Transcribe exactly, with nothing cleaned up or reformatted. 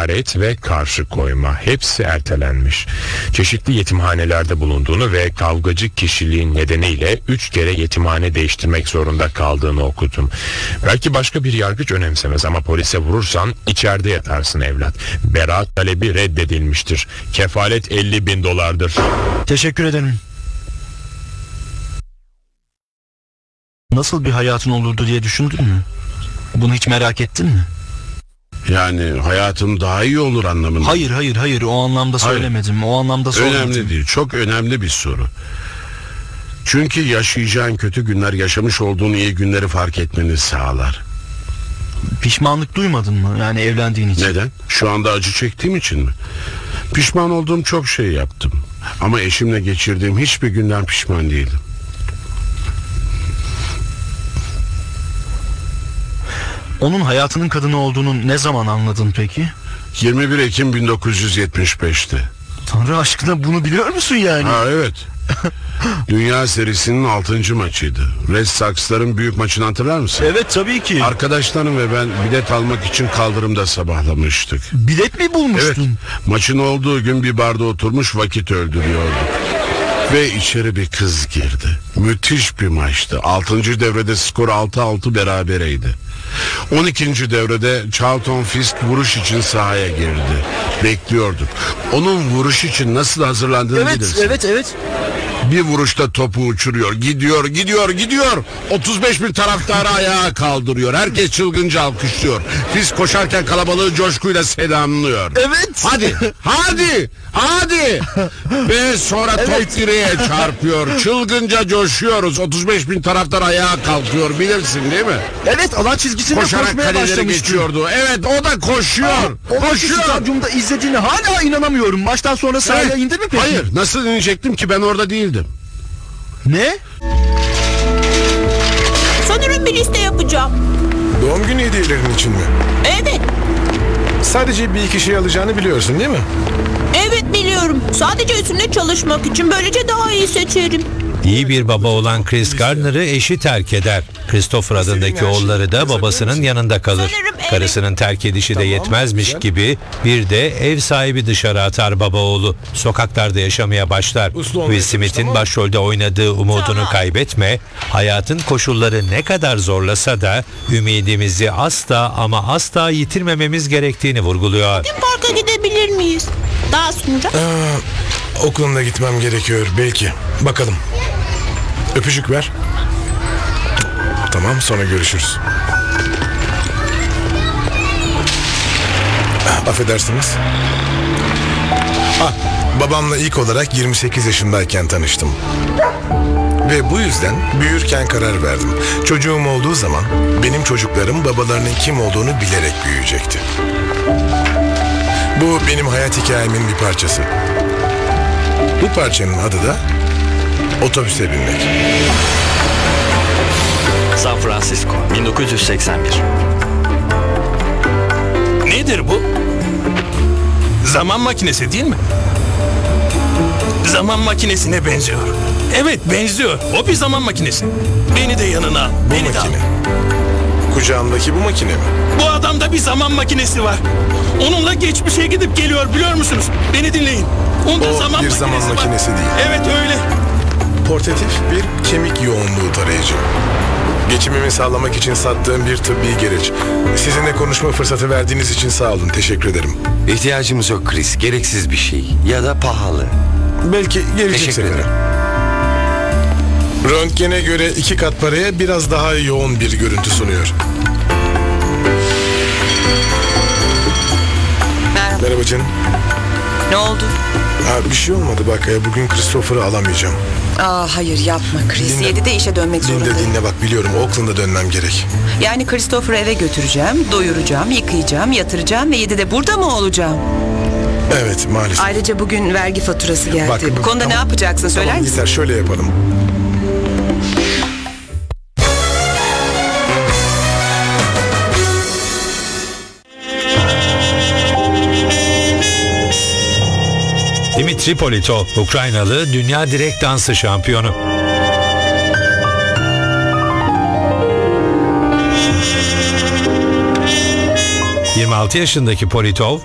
hakaret ve karşı koyma hepsi ertelenmiş. Çeşitli yetimhanelerde bulunduğunu ve kavgacı kişiliğin nedeniyle üç kere yetimhane değiştirmek zorunda kaldığını okudum. Belki başka bir yargıç önemsemez ama polise vurursan içeride yatarsın evlat. Beraat talebi reddedilmiştir. Kefalet elli bin dolardır. Teşekkür ederim. Nasıl bir hayatın olurdu diye düşündün mü? Bunu hiç merak ettin mi? Yani hayatım daha iyi olur anlamında. Hayır hayır hayır o anlamda Hayır. söylemedim. O anlamda söylemedim. Önemli değil. Çok önemli bir soru. Çünkü yaşayacağın kötü günler yaşamış olduğun iyi günleri fark etmeni sağlar. Pişmanlık duymadın mı? Yani evlendiğin için. Neden? Şu anda acı çektiğim için mi? Pişman olduğum çok şey yaptım. Ama eşimle geçirdiğim hiçbir günden pişman değilim. Onun hayatının kadını olduğunu ne zaman anladın peki? yirmi bir Ekim bin dokuz yüz yetmiş beş'te. Tanrı aşkına bunu biliyor musun yani? Ha evet. Dünya serisinin altıncı maçıydı. Red Sox'ların büyük maçını hatırlar mısın? Evet tabii ki. Arkadaşlarım ve ben bilet almak için kaldırımda sabahlamıştık. Bilet mi bulmuştun? Evet. Maçın olduğu gün bir barda oturmuş vakit öldürüyorduk. Ve içeri bir kız girdi. Müthiş bir maçtı. altıncı devrede skor altı altı berabereydi. on ikinci devrede Charlton Fisk vuruş için sahaya girdi. Bekliyorduk. Onun vuruş için nasıl hazırlandığını Evet bilirsin. evet evet. Bir vuruşta topu uçuruyor. Gidiyor, gidiyor, gidiyor. otuz beş bin taraftarı ayağa kaldırıyor. Herkes çılgınca alkışlıyor. Fisk koşarken kalabalığı coşkuyla selamlıyor. Evet. Hadi, hadi, hadi. Ve sonra top Evet. direğe çarpıyor. Çılgınca coşuyoruz. otuz beş bin taraftar ayağa kalkıyor. Bilirsin değil mi? Evet alan çizgisinde Koşarak koşmaya kaleleri başlamıştı. geçiyordu. Evet, o da koşuyor. O maçı Koşuyor. stadyumda izlediğine hala inanamıyorum. Maçtan sonra sahaya Evet. indi mi peki? Hayır, nasıl inecektim ki, ben orada değildim. Ne? Sanırım bir liste yapacağım. Doğum günü hediyelerin için mi? Evet, Sadece bir iki şey alacağını biliyorsun değil mi? evet biliyorum. Sadece üstünde çalışmak için böylece daha iyi seçerim. İyi bir baba olan Chris Gardner'ı eşi terk eder. Christopher adındaki oğulları da babasının yanında kalır. Sanırım evet. Karısının terk edişi de yetmezmiş gibi bir de ev sahibi dışarı atar baba oğlu. Sokaklarda yaşamaya başlar. Uslu olmaya Will Smith'in çalış, tamam. başrolde oynadığı Umudunu Tamam. Kaybetme, hayatın koşulları ne kadar zorlasa da ümidimizi asla ama asla yitirmememiz gerektiğini vurguluyor. Bugün parka gidebilir miyiz? Daha sonra? Okuluna gitmem gerekiyor belki. Bakalım. Öpücük ver. Tamam, sonra görüşürüz. Ah, affedersiniz. Ah, babamla ilk olarak yirmi sekiz yaşındayken tanıştım. Ve bu yüzden büyürken karar verdim. Çocuğum olduğu zaman benim çocuklarım babalarının kim olduğunu bilerek büyüyecekti. Bu benim hayat hikayemin bir parçası. Bu parçanın adı da otobüse binmek. San Francisco, bin dokuz yüz seksen bir. Nedir bu? Zaman makinesi değil mi? Zaman makinesine benziyor. Evet, benziyor. O bir zaman makinesi. Beni de yanına al. Bu Beni de al. makine. Kucağımdaki bu makine mi? Bu adamda bir zaman makinesi var. Onunla geçmişe gidip geliyor, biliyor musunuz? Beni dinleyin. Onda O zaman bir makinesi zaman var. makinesi değil. Evet öyle. Portatif bir kemik yoğunluğu tarayıcı. Geçimimi sağlamak için sattığım bir tıbbi gereç. Sizinle konuşma fırsatı verdiğiniz için sağ olun. Teşekkür ederim. İhtiyacımız yok Chris. Gereksiz bir şey. Ya da pahalı. Belki gelecek Teşekkür sefere. ederim. Röntgene göre iki kat paraya biraz daha yoğun bir görüntü sunuyor. Merhaba. Merhaba canım. Ne oldu? Ha, bir şey olmadı bak. e, Bugün Christopher'ı alamayacağım. Aa hayır yapma Chris. Dinle. yedide işe dönmek Dinle zorundayım. dinle bak, biliyorum Oakland'a dönmem gerek. Yani Christopher'ı eve götüreceğim, doyuracağım, yıkayacağım, yatıracağım ve yedide burada mı olacağım? Evet maalesef. Ayrıca bugün vergi faturası geldi. Bak, Bu konuda tamam. ne yapacaksın söyler Tamam, misin? yeter, şöyle yapalım. Dimitri Polito, Ukraynalı dünya direkt dansı şampiyonu. yirmi altı yaşındaki Politov,